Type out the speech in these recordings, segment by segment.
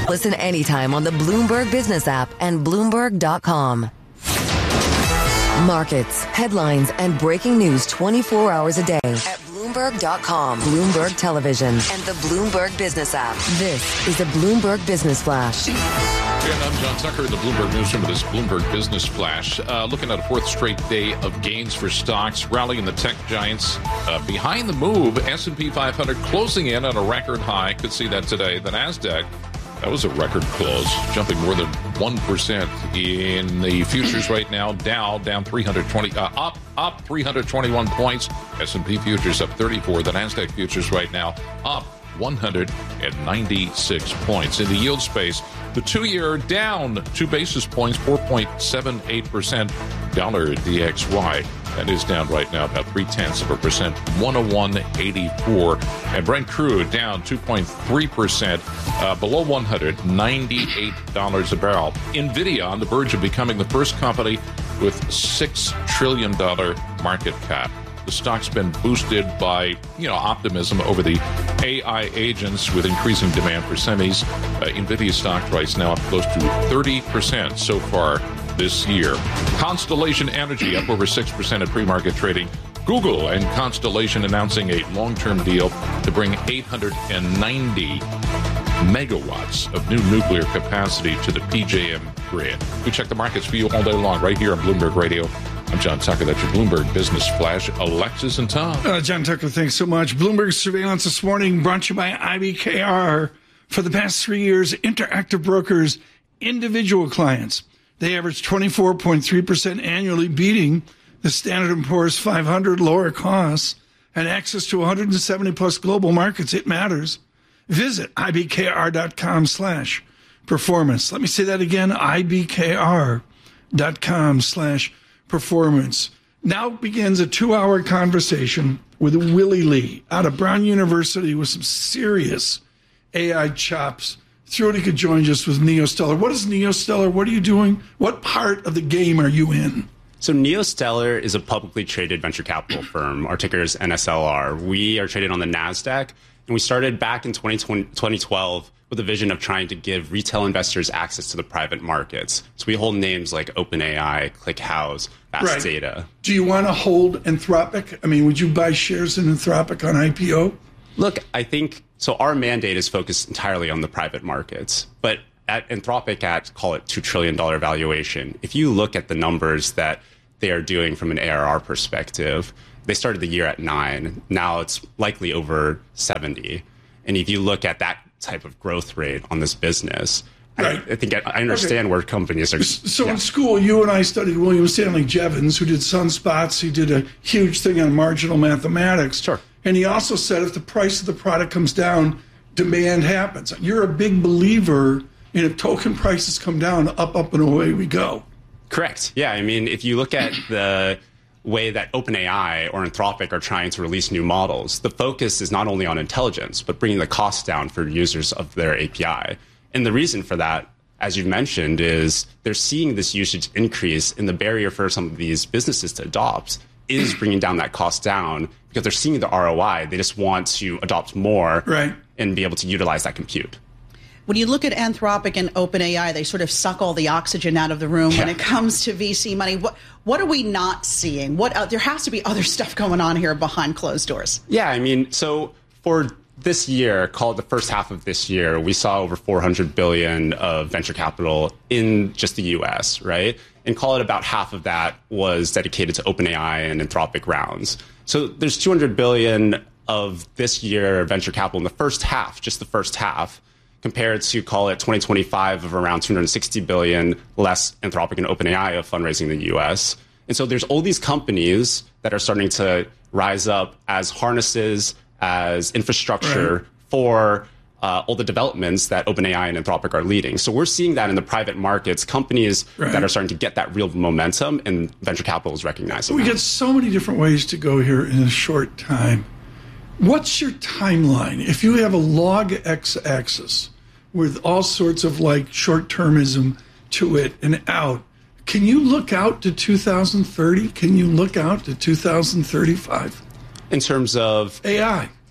Listen anytime on the Bloomberg Business app and Bloomberg.com. Markets, headlines, and breaking news 24 hours a day at Bloomberg.com, Bloomberg Television, and the Bloomberg Business app. This is the Bloomberg Business Flash. And I'm John Tucker in the Bloomberg Newsroom with this Bloomberg Business Flash. Looking at a fourth straight day of gains for stocks, rallying the tech giants. Behind the move, S&P 500 closing in on a record high. Could see that today. The NASDAQ, that was a record close, jumping more than 1% in the futures right now. Dow down 320, up 321 points. S&P futures up 34. The NASDAQ futures right now up 196 points. In the yield space, the 2-year down 2 basis points, 4.78%. Dollar DXY, that is down right now about 0.3%, 101.84. And Brent crude down 2.3%, below $198 a barrel. NVIDIA on the verge of becoming the first company with $6 trillion market cap. The stock's been boosted by, optimism over the AI agents with increasing demand for semis. NVIDIA stock price now up close to 30% so far this year. Constellation Energy up over 6% at pre-market trading. Google and Constellation announcing a long-term deal to bring 890 megawatts of new nuclear capacity to the PJM grid. We check the markets for you all day long right here on Bloomberg Radio. I'm John Tucker. That's your Bloomberg Business Flash. Alexis and Tom. John Tucker, thanks so much. Bloomberg surveillance this morning brought to you by IBKR. For the past 3 years, Interactive Brokers, individual clients, they averaged 24.3% annually, beating the Standard & Poor's 500, lower costs, and access to 170-plus global markets. It matters. Visit ibkr.com/performance. Let me say that again, ibkr.com/performance. Now begins a 2-hour conversation with Willie Lee out of Brown University with some serious AI chops. Thrilled he could join us with NeoStellar. What is NeoStellar? What are you doing? What part of the game are you in? So NeoStellar is a publicly traded venture capital firm. Our ticker is NSLR. We are traded on the NASDAQ, and we started back in 2012 with a vision of trying to give retail investors access to the private markets. So we hold names like OpenAI, ClickHouse, Vast Data. Do you want to hold Anthropic? I mean, would you buy shares in Anthropic on IPO? Look, I think, so our mandate is focused entirely on the private markets. But at Anthropic, call it $2 trillion valuation, if you look at the numbers that they are doing from an ARR perspective, they started the year at 9. Now it's likely over 70. And if you look at that type of growth rate on this business, I think I understand where companies are. So in school, you and I studied William Stanley Jevons, who did sunspots. He did a huge thing on marginal mathematics. Sure. And he also said if the price of the product comes down, demand happens. You're a big believer in if token prices come down, up, and away we go. Correct. Yeah. I mean, if you look at the way that OpenAI or Anthropic are trying to release new models, the focus is not only on intelligence, but bringing the cost down for users of their API. And the reason for that, as you've mentioned, is they're seeing this usage increase, and the barrier for some of these businesses to adopt is bringing down that cost down because they're seeing the ROI. They just want to adopt more and be able to utilize that compute. When you look at Anthropic and OpenAI, they sort of suck all the oxygen out of the room when it comes to VC money. What are we not seeing? There has to be other stuff going on here behind closed doors. Yeah, I mean, so for this year, call it the first half of this year, we saw over $400 billion of venture capital in just the U.S., right? And call it about half of that was dedicated to OpenAI and Anthropic rounds. So there's $200 billion of this year venture capital in the first half, just the first half, compared to, call it 2025 of around $260 billion, less Anthropic and OpenAI of fundraising in the U.S. And so there's all these companies that are starting to rise up as harnesses, as infrastructure for all the developments that OpenAI and Anthropic are leading. So we're seeing that in the private markets, companies that are starting to get that real momentum, and venture capital is recognizing We get so many different ways to go here in a short time. What's your timeline? If you have a log x-axis with all sorts of like short-termism to it and out, can you look out to 2030? Can you look out to 2035? In terms of AI.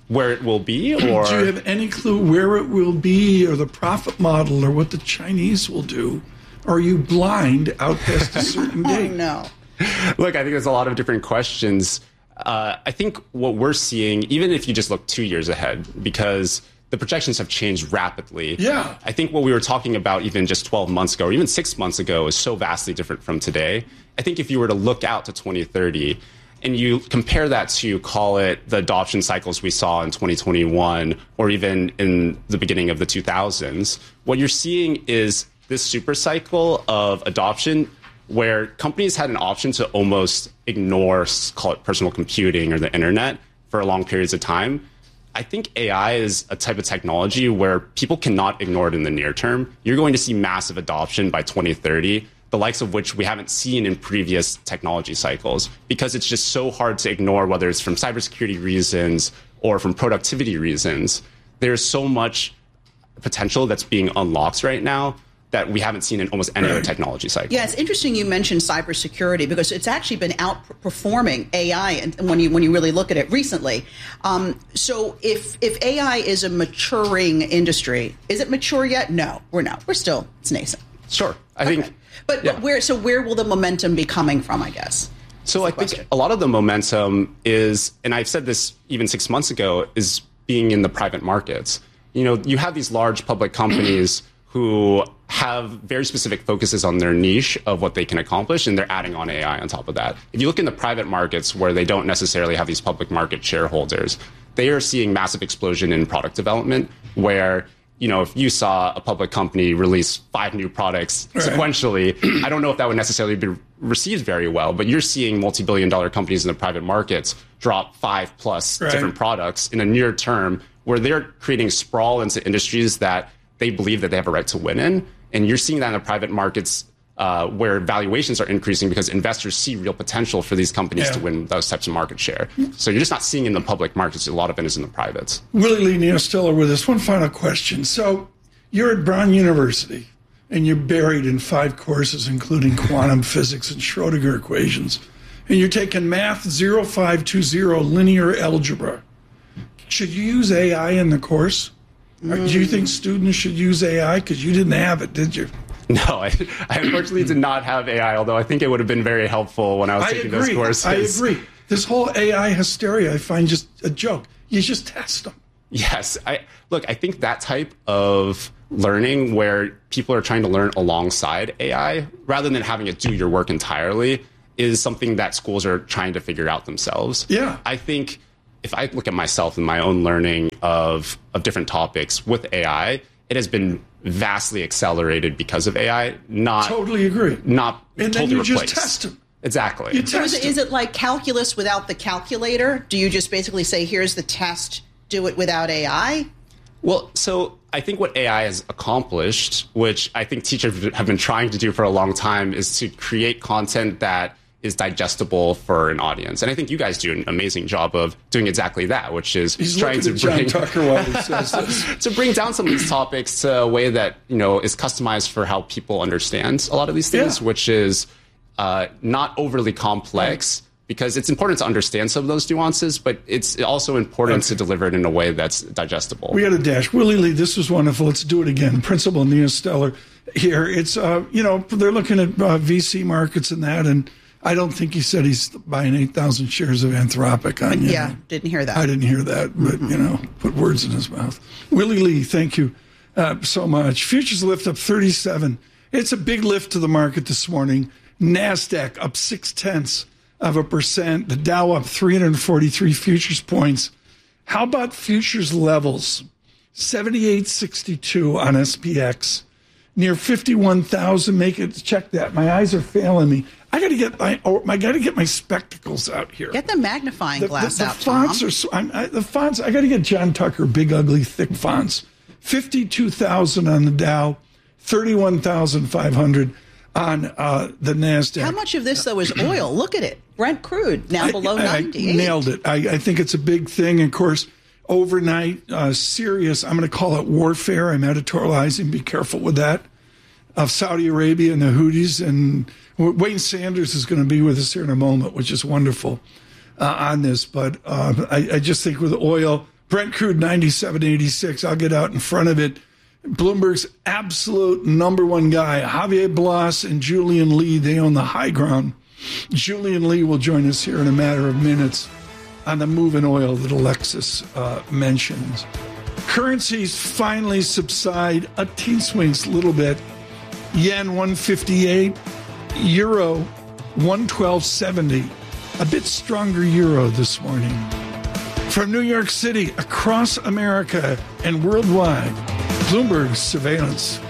Where it will be, or do you have any clue where it will be, or the profit model, or what the Chinese will do? Or are you blind out past a certain date? Oh, no. Look, I think there's a lot of different questions. I think what we're seeing, even if you just look 2 years ahead, because the projections have changed rapidly. Yeah. I think what we were talking about even just 12 months ago, or even 6 months ago, is so vastly different from today. I think if you were to look out to 2030, and you compare that to, call it, the adoption cycles we saw in 2021 or even in the beginning of the 2000s, what you're seeing is this super cycle of adoption where companies had an option to almost ignore, call it, personal computing or the internet for long periods of time. I think AI is a type of technology where people cannot ignore it in the near term. You're going to see massive adoption by 2030, the likes of which we haven't seen in previous technology cycles, because it's just so hard to ignore, whether it's from cybersecurity reasons or from productivity reasons. There's so much potential that's being unlocked right now that we haven't seen in almost any other technology cycle. Yeah, it's interesting you mentioned cybersecurity because it's actually been outperforming AI and when you really look at it recently. So if AI is a maturing industry, is it mature yet? No, we're not. It's nascent. Sure. I think. But where will the momentum be coming from, I guess? So I think a lot of the momentum is, and I've said this even 6 months ago, is being in the private markets. You know, you have these large public companies who have very specific focuses on their niche of what they can accomplish, and they're adding on AI on top of that. If you look in the private markets where they don't necessarily have these public market shareholders, they are seeing massive explosion in product development where, you know, if you saw a public company release 5 new products sequentially, I don't know if that would necessarily be received very well, but you're seeing multi-billion-dollar companies in the private markets drop 5+ different products in a near term where they're creating sprawl into industries that they believe that they have a right to win in. And you're seeing that in the private markets where valuations are increasing because investors see real potential for these companies to win those types of market share. So you're just not seeing in the public markets. A lot of it is in the privates. Willie Lee Neostiller with us. One final question. So you're at Brown University, and you're buried in 5 courses, including quantum physics and Schrodinger equations. And you're taking Math 0520 linear algebra. Should you use AI in the course? Or do you think students should use AI? Because you didn't have it, did you? No, I unfortunately did not have AI, although I think it would have been very helpful when I was taking those courses. I agree. This whole AI hysteria I find just a joke. You just test them. Yes. I think that type of learning where people are trying to learn alongside AI rather than having it do your work entirely is something that schools are trying to figure out themselves. Yeah. I think if I look at myself and my own learning of different topics with AI, it has been vastly accelerated because of AI. Not totally agree. Not and totally then you replaced. Just test them. Exactly. Is it like calculus without the calculator? Do you just basically say, here's the test, do it without AI? Well, so I think what AI has accomplished, which I think teachers have been trying to do for a long time, is to create content that is digestible for an audience. And I think you guys do an amazing job of doing exactly that, which is trying to bring John Tucker while he says this. to bring down some of these topics to a way that, you know, is customized for how people understand a lot of these things, which is not overly complex, because it's important to understand some of those nuances, but it's also important to deliver it in a way that's digestible. We got a dash. Willie Lee, this was wonderful. Let's do it again. Principal Neostiller here. It's, you know, they're looking at VC markets and that, and I don't think he said he's buying 8,000 shares of Anthropic on you. Yeah, didn't hear that. I didn't hear that, but, you know, put words in his mouth. Willie Lee, thank you so much. Futures lift up 37. It's a big lift to the market this morning. NASDAQ up 0.6%. The Dow up 343 futures points. How about futures levels? 78.62 on SPX. Near 51,000. Make it, check that. My eyes are failing me. I got to get my spectacles out here. Get the magnifying glass out, fonts Tom. The fonts. I got to get John Tucker big, ugly, thick fonts. 52,000 on the Dow, 31,500 on the NASDAQ. How much of this though is oil? Look at it, Brent crude now below 90. I nailed it. I think it's a big thing. Of course, overnight, serious. I'm going to call it warfare. I'm editorializing. Be careful with that. Of Saudi Arabia and the Houthis, and Wayne Sanders is going to be with us here in a moment, which is wonderful on this. But I just think with oil, Brent crude 97.86. I'll get out in front of it. Bloomberg's absolute number one guy, Javier Blas and Julian Lee, they own the high ground. Julian Lee will join us here in a matter of minutes on the move in oil that Alexis mentions. Currencies finally subside a teenswings a little bit. Yen 158, euro 112.70. A bit stronger euro this morning. From New York City, across America and worldwide, Bloomberg Surveillance.